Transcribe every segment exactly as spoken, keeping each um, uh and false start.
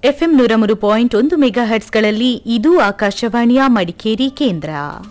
FM ನೂರ ಮೂರು point ಒಂದು ಮೆಗಾ ಹರ್ಟ್ಸ್ಗಳಲ್ಲಿ ಇದು ಆಕಾಶವಾಣಿಯ ಮಡಿಕೇರಿ ಕೇಂದ್ರ.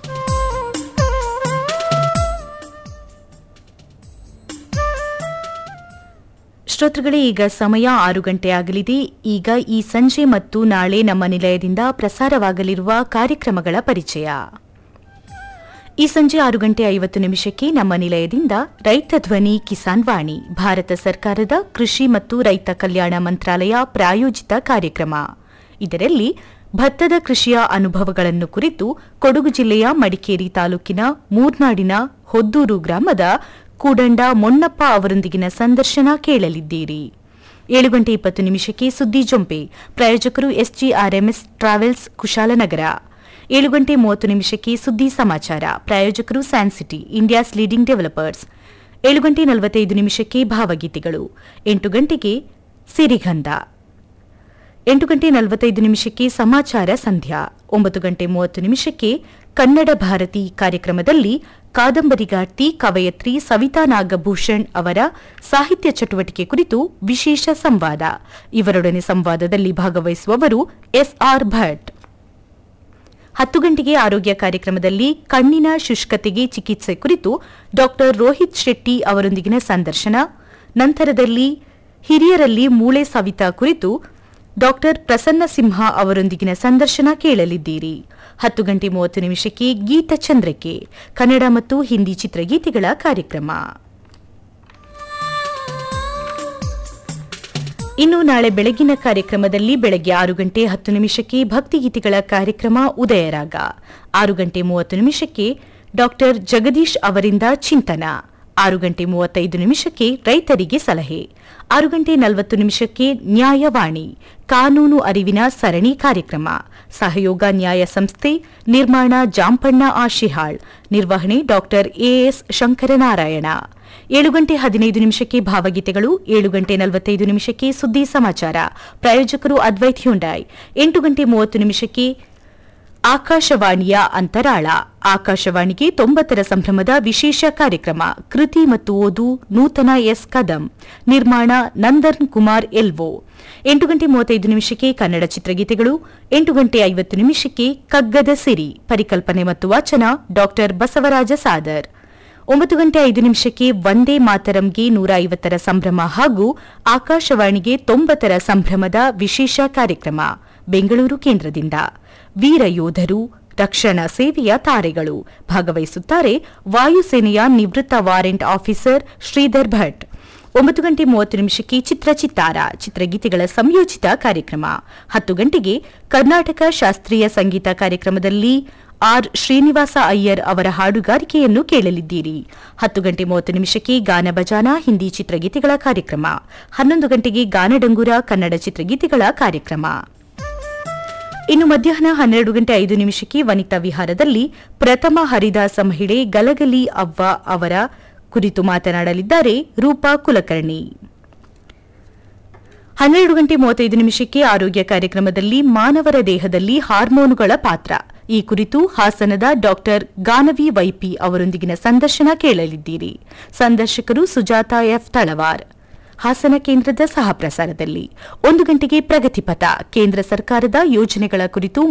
ಶ್ರೋತೃಗಳೇ, ಈಗ ಸಮಯ ಆರು ಗಂಟೆ ಆಗಲಿದೆ. ಈಗ ಈ ಸಂಜೆ ಮತ್ತು ನಾಳೆ ನಮ್ಮ ನಿಲಯದಿಂದ ಪ್ರಸಾರವಾಗಲಿರುವ ಕಾರ್ಯಕ್ರಮಗಳ ಪರಿಚಯ. ಈ ಸಂಜೆ ಆರು ಗಂಟೆ ಐವತ್ತು ನಿಮಿಷಕ್ಕೆ ನಮ್ಮ ನಿಲಯದಿಂದ ರೈತ ಧ್ವನಿ ಕಿಸಾನ್ ವಾಣಿ, ಭಾರತ ಸರ್ಕಾರದ ಕೃಷಿ ಮತ್ತು ರೈತ ಕಲ್ಯಾಣ ಮಂತ್ರಾಲಯ ಪ್ರಾಯೋಜಿತ ಕಾರ್ಯಕ್ರಮ. ಇದರಲ್ಲಿ ಭತ್ತದ ಕೃಷಿಯ ಅನುಭವಗಳನ್ನು ಕುರಿತು ಕೊಡಗು ಜಿಲ್ಲೆಯ ಮಡಿಕೇರಿ ತಾಲೂಕಿನ ಮೂರ್ನಾಡಿನ ಹೊದ್ದೂರು ಗ್ರಾಮದ ಕೂಡಂಡ ಮೊನ್ನಪ್ಪ ಅವರೊಂದಿಗಿನ ಸಂದರ್ಶನ ಕೇಳಲಿದ್ದೀರಿ. ಏಳು ಗಂಟೆ ಇಪ್ಪತ್ತು ನಿಮಿಷಕ್ಕೆ ಸುದ್ದಿ ಜೊಂಪೆ, ಪ್ರಾಯೋಜಕರು ಎಸ್ಜಿಆರ್ಎಂಎಸ್ ಟ್ರಾವೆಲ್ಸ್ ಕುಶಾಲನಗರ. ಏಳು ಗಂಟೆ ಮೂವತ್ತು ನಿಮಿಷಕ್ಕೆ ಸುದ್ದಿ ಸಮಾಚಾರ, ಪ್ರಾಯೋಜಕರು ಸ್ಯಾನ್ಸಿಟಿ ಇಂಡಿಯಾಸ್ ಲೀಡಿಂಗ್ ಡೆವಲಪರ್ಸ್. ಏಳು ಗಂಟೆ ನಲವತ್ತೈದು ನಿಮಿಷಕ್ಕೆ ಭಾವಗೀತೆಗಳು. ಎಂಟು ಗಂಟೆಗೆ ಸಿರಿಗಂಧ. ಎಂಟು ಗಂಟೆ ನಲವತ್ತೈದು ನಿಮಿಷಕ್ಕೆ ಸಮಾಚಾರ ಸಂಧ್ಯಾ. ಒಂಬತ್ತು ಗಂಟೆ ಮೂವತ್ತು ನಿಮಿಷಕ್ಕೆ ಕನ್ನಡ ಭಾರತಿ ಕಾರ್ಯಕ್ರಮದಲ್ಲಿ ಕಾದಂಬರಿಗಾರ್ತಿ ಕವಯತ್ರಿ ಸವಿತಾ ನಾಗಭೂಷಣ್ ಅವರ ಸಾಹಿತ್ಯ ಚಟುವಟಿಕೆ ಕುರಿತು ವಿಶೇಷ ಸಂವಾದ. ಇವರೊಡನೆ ಸಂವಾದದಲ್ಲಿ ಭಾಗವಹಿಸುವವರು ಎಸ್ಆರ್ ಭಟ್. ಹತ್ತು ಗಂಟೆಗೆ ಆರೋಗ್ಯ ಕಾರ್ಯಕ್ರಮದಲ್ಲಿ ಕಣ್ಣಿನ ಶುಷ್ಕತೆಗೆ ಚಿಕಿತ್ಸೆ ಕುರಿತು ಡಾ ರೋಹಿತ್ ಶೆಟ್ಟಿ ಅವರೊಂದಿಗಿನ ಸಂದರ್ಶನ. ನಂತರದಲ್ಲಿ ಹಿರಿಯರಲ್ಲಿ ಮೂಳೆ ಸವಿತ ಕುರಿತು ಡಾ ಪ್ರಸನ್ನ ಸಿಂಹ ಅವರೊಂದಿಗಿನ ಸಂದರ್ಶನ ಕೇಳಲಿದ್ದೀರಿ. ಹತ್ತು ಗಂಟೆ ಮೂವತ್ತು ನಿಮಿಷಕ್ಕೆ ಗೀತಚಂದ್ರಕ್ಕೆ, ಕನ್ನಡ ಮತ್ತು ಹಿಂದಿ ಚಿತ್ರಗೀತೆಗಳ ಕಾರ್ಯಕ್ರಮ. ಇನ್ನು ನಾಳೆ ಬೆಳಗಿನ ಕಾರ್ಯಕ್ರಮದಲ್ಲಿ ಬೆಳಗ್ಗೆ ಆರು ಗಂಟೆ ಹತ್ತು ನಿಮಿಷಕ್ಕೆ ಭಕ್ತಿಗೀತೆಗಳ ಕಾರ್ಯಕ್ರಮ ಉದಯರಾಗ. ಆರು ಗಂಟೆ ಮೂವತ್ತು ನಿಮಿಷಕ್ಕೆ ಡಾ ಜಗದೀಶ್ ಅವರಿಂದ ಚಿಂತನ. ಆರು ಗಂಟೆ ಮೂವತ್ತೈದು ನಿಮಿಷಕ್ಕೆ ರೈತರಿಗೆ ಸಲಹೆ. ಆರು ಗಂಟೆ ನಲವತ್ತು ನಿಮಿಷಕ್ಕೆ ನ್ಯಾಯವಾಣಿ, ಕಾನೂನು ಅರಿವಿನ ಸರಣಿ ಕಾರ್ಯಕ್ರಮ. ಸಹಯೋಗ ನ್ಯಾಯ ಸಂಸ್ಥೆ, ನಿರ್ಮಾಣ ಜಾಂಪಣ್ಣ ಆಶಿಹಾಳ್, ನಿರ್ವಹಣೆ ಡಾ ಎಎಸ್ ಶಂಕರನಾರಾಯಣ. ಏಳು ಗಂಟೆ ಹದಿನೈದು ನಿಮಿಷಕ್ಕೆ ಭಾವಗೀತೆಗಳು. ಏಳು ಗಂಟೆ ನಲವತ್ತೈದು ನಿಮಿಷಕ್ಕೆ ಸುದ್ದಿ ಸಮಾಚಾರ, ಪ್ರಾಯೋಜಕರು ಅದ್ವೈತ್ ಹ್ಯುಂಡಾಯ್. ಎಂಟು ಗಂಟೆ ಮೂವತ್ತು ನಿಮಿಷಕ್ಕೆ ಆಕಾಶವಾಣಿಯ ಅಂತರಾಳ, ಆಕಾಶವಾಣಿಗೆ ತೊಂಬತ್ತರ ಸಂಭ್ರಮದ ವಿಶೇಷ ಕಾರ್ಯಕ್ರಮ. ಕೃತಿ ಮತ್ತು ಓದು ನೂತನ ಎಸ್ ಕದಂ, ನಿರ್ಮಾಣ ನಂದನ್ ಕುಮಾರ್ ಎಲ್ವೋ. ಎಂಟು ಗಂಟೆ ಮೂವತ್ತೈದು ನಿಮಿಷಕ್ಕೆ ಕನ್ನಡ ಚಿತ್ರಗೀತೆಗಳು. ಎಂಟು ಗಂಟೆ ಐವತ್ತು ನಿಮಿಷಕ್ಕೆ ಕಗ್ಗದ ಸಿರಿ, ಪರಿಕಲ್ಪನೆ ಮತ್ತು ವಾಚನ ಡಾ ಬಸವರಾಜ ಸಾದರ್. ಒಂಬತ್ತು ಗಂಟೆ ಐದು ನಿಮಿಷಕ್ಕೆ ವಂದೇ ಮಾತರಂಗೆ ನೂರ ಐವತ್ತರ ಸಂಭ್ರಮ ಹಾಗೂ ಆಕಾಶವಾಣಿಗೆ ತೊಂಬತ್ತರ ಸಂಭ್ರಮದ ವಿಶೇಷ ಕಾರ್ಯಕ್ರಮ ಬೆಂಗಳೂರು ಕೇಂದ್ರದಿಂದ. ವೀರ ಯೋಧರು, ರಕ್ಷಣಾ ಸೇವೆಯ ತಾರೆಗಳು ಭಾಗವಹಿಸುತ್ತಾರೆ ವಾಯುಸೇನೆಯ ನಿವೃತ್ತ ವಾರೆಂಟ್ ಆಫೀಸರ್ ಶ್ರೀಧರ್ ಭಟ್. ಒಂಬತ್ತು ಗಂಟೆ ಮೂವತ್ತು ನಿಮಿಷಕ್ಕೆ ಚಿತ್ರಚಿತ್ತಾರ, ಚಿತ್ರಗೀತೆಗಳ ಸಂಯೋಜಿತ ಕಾರ್ಯಕ್ರಮ. ಹತ್ತು ಗಂಟೆಗೆ ಕರ್ನಾಟಕ ಶಾಸ್ತ್ರೀಯ ಸಂಗೀತ ಕಾರ್ಯಕ್ರಮದಲ್ಲಿ ಆರ್ ಶ್ರೀನಿವಾಸ ಅಯ್ಯರ್ ಅವರ ಹಾಡುಗಾರಿಕೆಯನ್ನು ಕೇಳಲಿದ್ದೀರಿ. ಹತ್ತು ಗಂಟೆ ಮೂವತ್ತು ನಿಮಿಷಕ್ಕೆ ಗಾನ ಬಜಾನ, ಹಿಂದಿ ಚಿತ್ರಗೀತೆಗಳ ಕಾರ್ಯಕ್ರಮ. ಹನ್ನೊಂದು ಗಂಟೆಗೆ ಗಾನಡಂಗುರ, ಕನ್ನಡ ಚಿತ್ರಗೀತೆಗಳ ಕಾರ್ಯಕ್ರಮ. ಇನ್ನು ಮಧ್ಯಾಹ್ನ ಹನ್ನೆರಡು ಗಂಟೆ ಐದು ನಿಮಿಷಕ್ಕೆ ವನಿತಾ ವಿಹಾರದಲ್ಲಿ ಪ್ರಥಮ ಹರಿದಾಸ ಮಹಿಳೆ ಗಲಗಲಿ ಅವ್ವ ಅವರ ಕುರಿತು ಮಾತನಾಡಲಿದ್ದಾರೆ ರೂಪಾ ಕುಲಕರ್ಣಿ. ಹನ್ನೆರಡು ಗಂಟೆ ಮೂವತ್ತೈದು ನಿಮಿಷಕ್ಕೆ ಆರೋಗ್ಯ ಕಾರ್ಯಕ್ರಮದಲ್ಲಿ ಮಾನವರ ದೇಹದಲ್ಲಿ ಹಾರ್ಮೋನುಗಳ ಪಾತ್ರ, ಈ ಕುರಿತು ಹಾಸನದ ಡಾಕ್ಟರ್ ಗಾನವಿ ವೈಪಿ ಅವರೊಂದಿಗಿನ ಸಂದರ್ಶನ ಕೇಳಲಿದ್ದೀರಿ. ಸಂದರ್ಶಕರು ಸುಜಾತಾ ಎಫ್ ತಳವಾರ್. ಹಾಸನ ಕೇಂದ್ರದ ಸಹ ಪ್ರಸಾರದಲ್ಲಿ ಒಂದು ಗಂಟೆಗೆ ಪ್ರಗತಿಪಥ, ಕೇಂದ್ರ ಸರ್ಕಾರದ ಯೋಜನೆಗಳ ಕುರಿತು